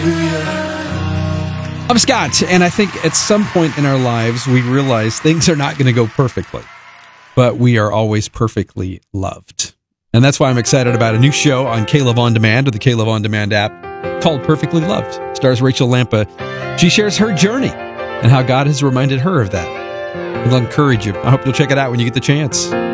I'm Scott, and I think at some point in our lives we realize things are not going to go perfectly, but we are always perfectly loved. And that's why I'm excited about a new show on K-Love On Demand or the K-Love On Demand app called Perfectly Loved. Stars Rachel Lampa. She shares her journey and how God has reminded her of that. It'll encourage you. I hope you'll check it out when you get the chance.